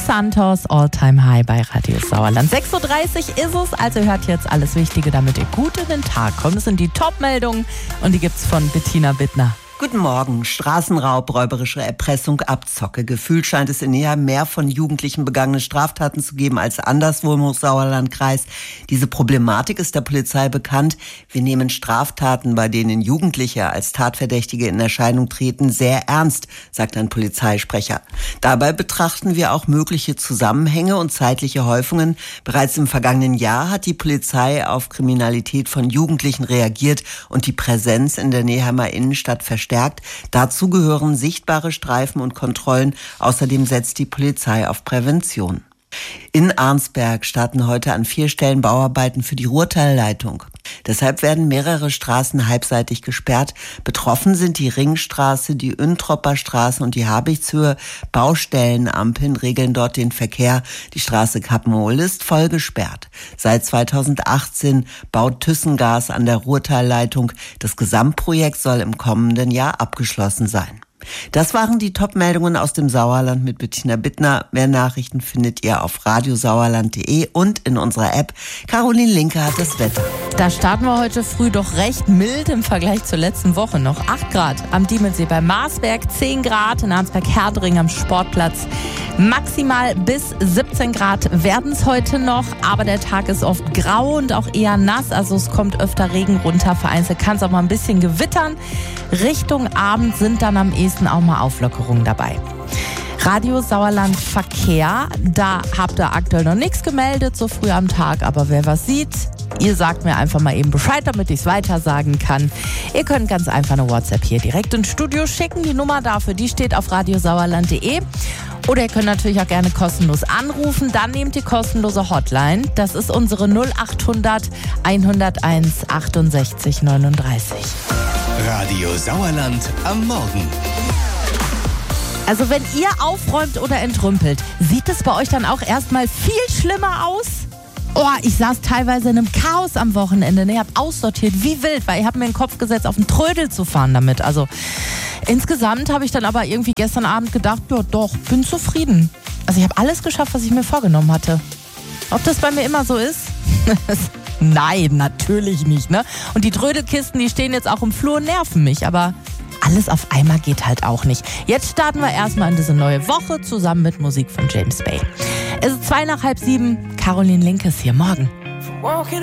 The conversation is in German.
Santos, All Time High bei Radio Sauerland. 6.30 Uhr ist es, also hört jetzt alles Wichtige, damit ihr gut in den Tag kommt. Das sind die Top-Meldungen und die gibt's von Bettina Bittner. Guten Morgen. Straßenraub, räuberische Erpressung, Abzocke. Gefühlt scheint es in Neheim mehr von Jugendlichen begangene Straftaten zu geben als anderswo im Hochsauerlandkreis. Diese Problematik ist der Polizei bekannt. Wir nehmen Straftaten, bei denen Jugendliche als Tatverdächtige in Erscheinung treten, sehr ernst, sagt ein Polizeisprecher. Dabei betrachten wir auch mögliche Zusammenhänge und zeitliche Häufungen. Bereits im vergangenen Jahr hat die Polizei auf Kriminalität von Jugendlichen reagiert und die Präsenz in der Neheimer Innenstadt verstärkt. Dazu gehören sichtbare Streifen und Kontrollen. Außerdem setzt die Polizei auf Prävention. In Arnsberg starten heute an 4 Stellen Bauarbeiten für die Ruhrtalleitung. Deshalb werden mehrere Straßen halbseitig gesperrt. Betroffen sind die Ringstraße, die Üntropper Straße und die Habichtshöhe. Baustellenampeln regeln dort den Verkehr. Die Straße Kappenol ist voll gesperrt. Seit 2018 baut Thyssengas an der Ruhrtalleitung. Das Gesamtprojekt soll im kommenden Jahr abgeschlossen sein. Das waren die Top-Meldungen aus dem Sauerland mit Bettina Bittner. Mehr Nachrichten findet ihr auf radiosauerland.de und in unserer App. Caroline Linke hat das Wetter. Da starten wir heute früh doch recht mild im Vergleich zur letzten Woche. Noch 8 Grad am Diemelsee bei Marsberg, 10 Grad in Arnsberg-Herdring am Sportplatz. Maximal bis 17 Grad werden es heute noch, aber der Tag ist oft grau und auch eher nass. Also es kommt öfter Regen runter, vereinzelt kann es auch mal ein bisschen gewittern. Richtung Abend sind dann am ehesten auch mal Auflockerungen dabei. Radio Sauerland Verkehr, da habt ihr aktuell noch nichts gemeldet, so früh am Tag, aber wer was sieht, ihr sagt mir einfach mal eben Bescheid, damit ich es weiter sagen kann. Ihr könnt ganz einfach eine WhatsApp hier direkt ins Studio schicken. Die Nummer dafür, die steht auf radiosauerland.de. Oder ihr könnt natürlich auch gerne kostenlos anrufen. Dann nehmt die kostenlose Hotline. Das ist unsere 0800 101 68 39. Radio Sauerland am Morgen. Also wenn ihr aufräumt oder entrümpelt, sieht es bei euch dann auch erstmal viel schlimmer aus? Oh, ich saß teilweise in einem Chaos am Wochenende. Ich habe aussortiert wie wild, weil ich habe mir in den Kopf gesetzt, auf den Trödel zu fahren damit. Also insgesamt habe ich dann aber irgendwie gestern Abend gedacht, ja doch, bin zufrieden. Also ich habe alles geschafft, was ich mir vorgenommen hatte. Ob das bei mir immer so ist? Nein, natürlich nicht, ne? Und die Trödelkisten, die stehen jetzt auch im Flur und nerven mich, aber alles auf einmal geht halt auch nicht. Jetzt starten wir erstmal in diese neue Woche zusammen mit Musik von James Bay. Es ist 6:02. Caroline Linke ist hier morgen.